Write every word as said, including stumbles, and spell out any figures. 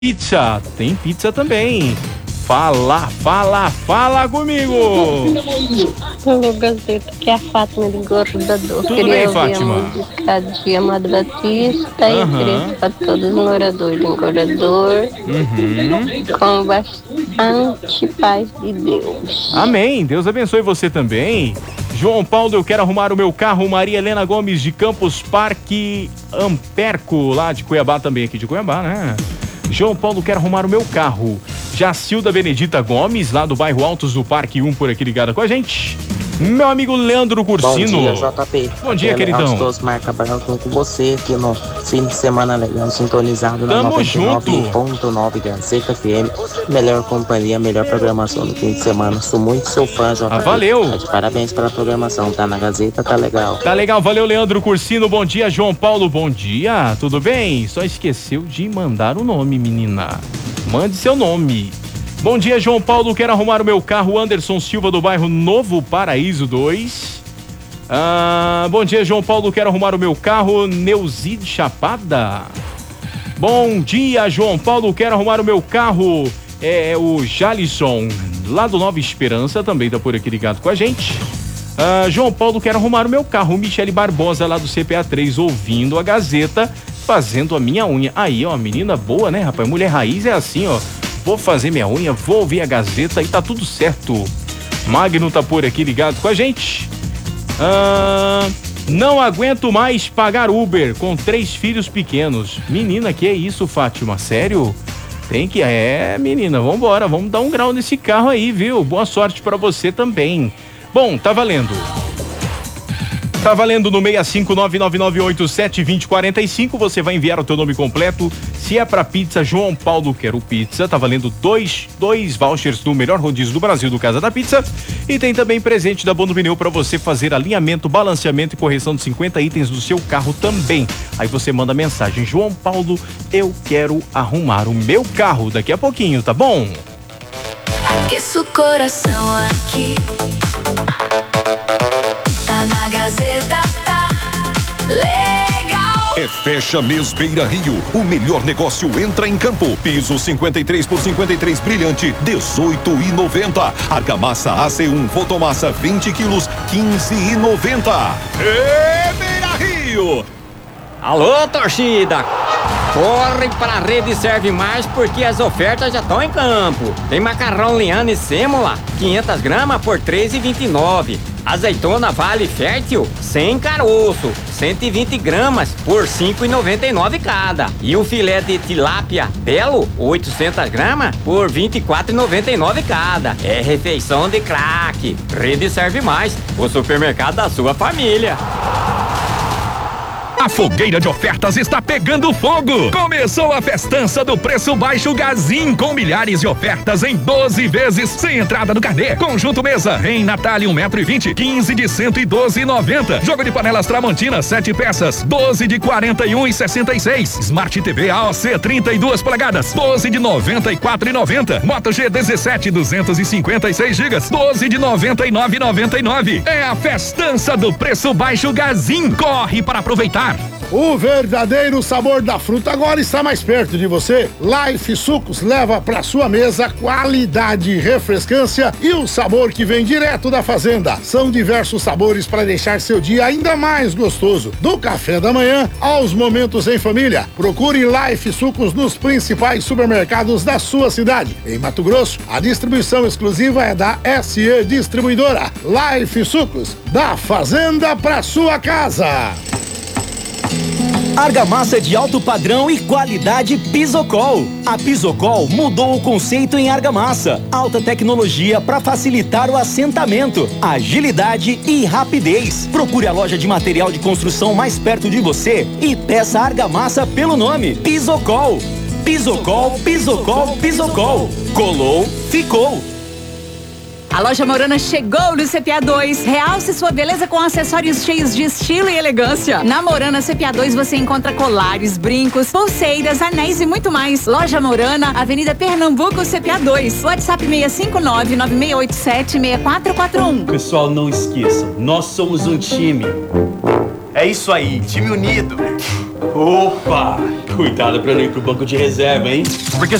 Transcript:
pizza? Tem pizza também. Fala, fala, fala comigo. Alô, Gazeta, que é a Fátima de Engordador. Tudo queria bem, ouvir Fátima? a música de Amado Batista Aham. e queria para todos os moradores de Engordador, Uhum. com bastante paz de Deus. Amém. Deus abençoe você também. João Paulo, eu quero arrumar o meu carro. Maria Helena Gomes de Campos Parque Amperco, lá de Cuiabá também, aqui de Cuiabá, né? João Paulo, quero arrumar o meu carro. Jacilda Benedita Gomes, lá do bairro Altos do Parque um, por aqui ligada com a gente. Meu amigo Leandro Cursino. Bom dia, J P. Bom dia, Aqui é queridão. Leandro Cursino, Marca Barracão com você aqui no fim de semana legal, sintonizado na Tamo noventa e nove junto. ponto nove Gazeta F M. Melhor companhia, melhor programação no fim de semana. Sou muito seu fã, J P. Ah, valeu. Tá de parabéns pela programação, tá na Gazeta, tá legal. Tá legal, valeu, Leandro Cursino. Bom dia, João Paulo, bom dia. Tudo bem? Só esqueceu de mandar o nome, menina. Mande seu nome. Bom dia, João Paulo, quero arrumar o meu carro. Anderson Silva, do bairro Novo Paraíso dois. Ah, bom dia, João Paulo, quero arrumar o meu carro. Neuzide Chapada. Bom dia, João Paulo, quero arrumar o meu carro. É o Jalisson, lá do Nova Esperança, também tá por aqui ligado com a gente. Ah, João Paulo, quero arrumar o meu carro. Michele Barbosa, lá do C P A três, ouvindo a Gazeta, fazendo a minha unha. Aí, ó, menina boa, né, rapaz? Mulher raiz é assim, ó. Vou fazer minha unha, vou ouvir a Gazeta e tá tudo certo. Magno tá por aqui ligado com a gente. Ah, não aguento mais pagar Uber com três filhos pequenos. Menina, que é isso, Fátima? Sério? Tem que... É, menina, vambora, vamos dar um grau nesse carro aí, viu? Boa sorte pra você também. Bom, tá valendo. Tá valendo no seis cinco nove nove nove oito sete dois zero quatro cinco. Você vai enviar o teu nome completo. Se é pra pizza, João Paulo Quero Pizza. Tá valendo dois, dois vouchers do melhor rodízio do Brasil, do Casa da Pizza. E tem também presente da Bono Pneu pra você fazer alinhamento, balanceamento e correção de cinquenta itens do seu carro também. Aí você manda mensagem: João Paulo, eu quero arrumar o meu carro. Daqui a pouquinho, tá bom? Aqueço o coração aqui. Tá na Gazeta, tá legal. É Fecha Mês Beira Rio. O melhor negócio entra em campo. Piso cinquenta e três por cinquenta e três brilhante, dezoito e noventa. Argamassa A C um Fotomassa vinte quilos, quinze e noventa. É Beira Rio. Alô, torcida! Corre para a Rede Serve Mais porque as ofertas já estão em campo. Tem macarrão Liane Sêmola, quinhentas gramas por três reais e vinte e nove. Azeitona Vale Fértil, sem caroço, cento e vinte gramas por cinco reais e noventa e nove cada. E o filé de tilápia Belo, oitocentas gramas por vinte e quatro reais e noventa e nove cada. É refeição de craque. Rede Serve Mais, o supermercado da sua família. A fogueira de ofertas está pegando fogo. Começou a festança do Preço Baixo Gazin, com milhares de ofertas em doze vezes, sem entrada no carnê. Conjunto mesa em Natália um metro e vinte, quinze de cento e doze reais e noventa. Jogo de panelas Tramontina, sete peças, doze de quarenta e um reais e sessenta e seis. Smart T V A O C trinta e duas polegadas, doze de noventa e quatro reais e noventa. Moto G dezessete, duzentos e cinquenta e seis gigas, doze de noventa e nove reais e noventa e nove. É a festança do Preço Baixo Gazin. Corre para aproveitar. O verdadeiro sabor da fruta agora está mais perto de você. Life Sucos leva para sua mesa qualidade, refrescância e o sabor que vem direto da fazenda. São diversos sabores para deixar seu dia ainda mais gostoso. Do café da manhã aos momentos em família. Procure Life Sucos nos principais supermercados da sua cidade. Em Mato Grosso, a distribuição exclusiva é da S E Distribuidora. Life Sucos, da fazenda para sua casa. Argamassa de alto padrão e qualidade Pisocol. A Pisocol mudou o conceito em argamassa. Alta tecnologia para facilitar o assentamento, agilidade e rapidez. Procure a loja de material de construção mais perto de você e peça argamassa pelo nome Pisocol. Pisocol, Pisocol, Pisocol. Colou, ficou. A loja Morana chegou no C P A dois. Realce sua beleza com acessórios cheios de estilo e elegância. Na Morana C P A dois você encontra colares, brincos, pulseiras, anéis e muito mais. Loja Morana, Avenida Pernambuco, C P A dois. WhatsApp seis cinco nove nove seis oito sete seis quatro quatro um. Pessoal, não esqueçam, nós somos um time. É isso aí, time unido. Opa! Cuidado pra não ir pro banco de reserva, hein? Porque